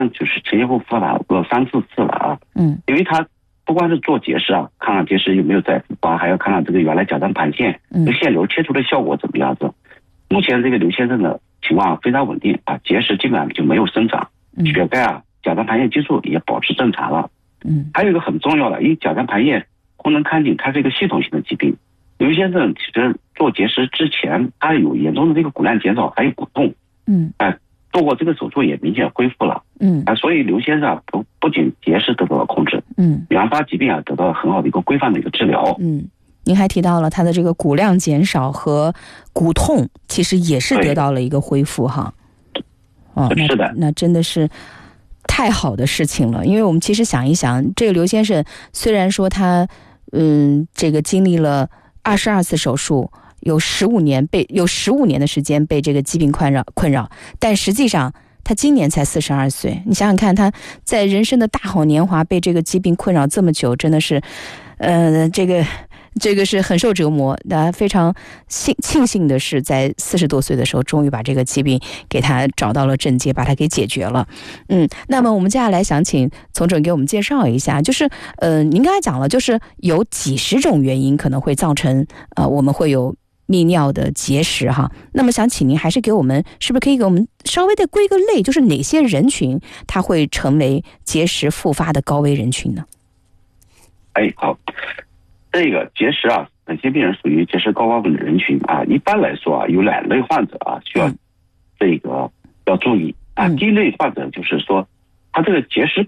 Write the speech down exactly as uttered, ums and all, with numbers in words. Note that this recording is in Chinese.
就是前前后后复发过三四次了啊。 嗯， 因为他不光是做结石啊，看看结石有没有再复发，还要看看这个原来甲状腺腺这个腺瘤切除的效果怎么样子。目前这个刘先生的情况非常稳定啊，结石基本上就没有生长，血钙啊、甲状腺激素也保持正常了。 嗯， 还有一个很重要的，因为甲状腺功能亢进它是一个系统性的疾病。刘先生其实做结石之前，他有严重的这个骨量减少，还有骨痛。 嗯， 哎、呃，做过这个手术也明显恢复了。 嗯， 啊、呃，所以刘先生不不仅结石得到了控制， 嗯， 原发疾病啊得到了很好的一个规范的一个治疗。 嗯。您还提到了他的这个骨量减少和骨痛，其实也是得到了一个恢复哈。哦， 是的， 那真的是太好的事情了。因为我们其实想一想，这个刘先生虽然说他嗯这个经历了二十二次手术，有十五年被有十五年的时间被这个疾病困扰困扰，但实际上他今年才四十二岁。你想想看，他在人生的大好年华被这个疾病困扰这么久，真的是呃这个。这个是很受折磨，那非常幸庆幸的是，在四十多岁的时候，终于把这个疾病给他找到了症结，把它给解决了。嗯，那么我们接下来想请从准给我们介绍一下，就是呃，您刚才讲了，就是有几十种原因可能会造成呃，我们会有泌尿的结石哈。那么想请您还是给我们，是不是可以给我们稍微的归个类，就是哪些人群它会成为结石复发的高危人群呢？ 哎，好。这个结石啊，哪些病人属于结石高危的人群啊？一般来说啊，有两类患者啊需要这个要注意啊。第一类患者就是说，他这个结石